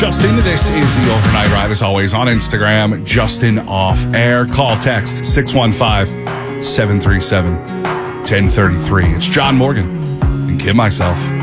Justin, this is the Overnight Ride, as always, on Instagram, Justin Off Air. Call, text 615-737-1033. It's John Morgan and Kim myself.